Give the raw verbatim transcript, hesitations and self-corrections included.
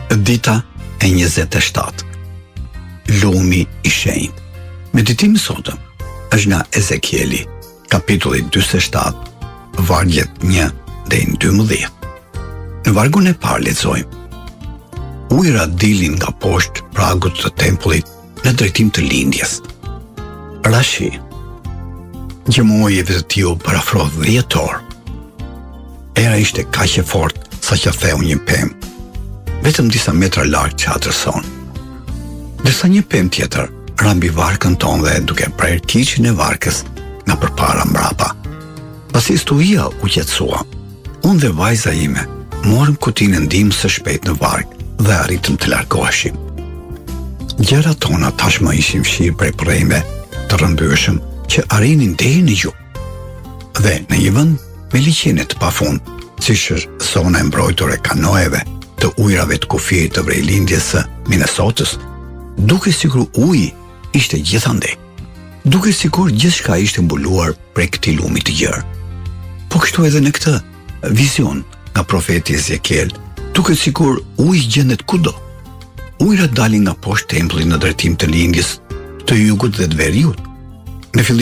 Dita e njëzet e shtatë. Lumi i shenjtë. Meditimi sotëm është nga Ezekieli, kapitulli njëzet e shtatë, vargjet një deri në dymbëdhjetë. Në vargun e parë lexojmë: Ujëra dilin nga poshtë pragut të tempullit në drejtim të lindjes. Rashi. Gjemojive të tiju parafroh dhjetë orë. Era ishte kaq e fortë sa që theu një pemë, vetëm disa metra larg çadrës son. Dërsa një pemë tjetër rambi varkën tonë dhe duke prerë kiqin e varkës nga përpara mbrapa. Pasi stuia u qetësua, unë dhe vajza ime morëm kutinë e ndihmës së shpejtë në vark dhe arritëm të largoheshim. Gjërat tona tashmë ishin fshirë prej prrejve të rrëmbyeshëm që arrinin deri në gjuhë. Dhe në një vend me liqene të pafund, siç është zona e mbrojtur e kanoeve të ujrave të kufirit të vrejlindjes së Minnesotës, duke sikur uji ishte gjithandej. Duke sikur gjithçka ishte mbuluar prej këtij lumi të gjerë. Po kështu edhe në këtë vizion nga profeti Ezekiel, duket sikur uji gjendet kudo. Ujrat dalin nga poshtë tempullit në drejtim të lindjes të jugut dhe të veriut. Në fillim